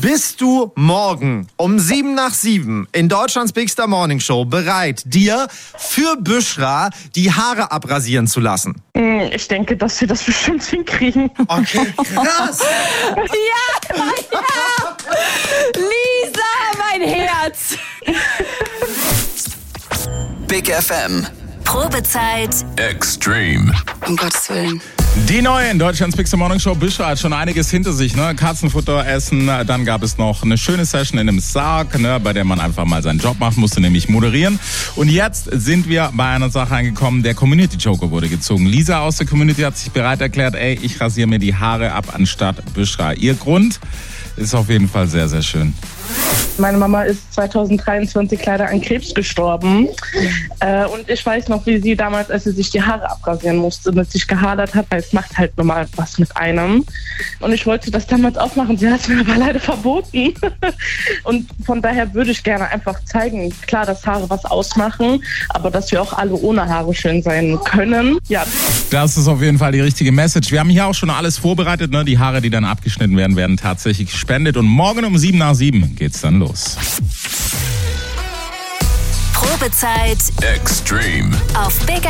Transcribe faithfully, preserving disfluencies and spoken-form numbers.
Bist du morgen um sieben nach sieben in Deutschlands Big Star Morning Show bereit, dir für Büschra die Haare abrasieren zu lassen? Ich denke, dass wir das bestimmt hinkriegen. Okay, krass. Ja, ja. Lisa, mein Herz. Big F M. Probezeit Extreme. Um Gottes Willen. Die neue in Deutschlands Big Star Morning Show. Büschra hat schon einiges hinter sich, ne? Katzenfutter essen, dann gab es noch eine schöne Session in einem Sarg, ne? Bei der man einfach mal seinen Job machen musste, nämlich moderieren. Und jetzt sind wir bei einer Sache angekommen, der Community Joker wurde gezogen. Lisa aus der Community hat sich bereit erklärt, ey, ich rasiere mir die Haare ab anstatt Büschra. Ihr Grund ist auf jeden Fall sehr, sehr schön. Meine Mama ist zweitausenddreiundzwanzig leider an Krebs gestorben. Äh, und ich weiß noch, wie sie damals, als sie sich die Haare abrasieren musste, mit sich gehadert hat, weil es macht halt normal was mit einem. Und ich wollte das damals auch machen, sie hat es mir aber leider verboten. Und von daher würde ich gerne einfach zeigen, klar, dass Haare was ausmachen, aber dass wir auch alle ohne Haare schön sein können. Ja. Das ist auf jeden Fall die richtige Message. Wir haben hier auch schon alles vorbereitet, ne? Die Haare, die dann abgeschnitten werden, werden tatsächlich gespendet. Und morgen um sieben nach sieben geht's dann los. Probezeit Extreme. auf Big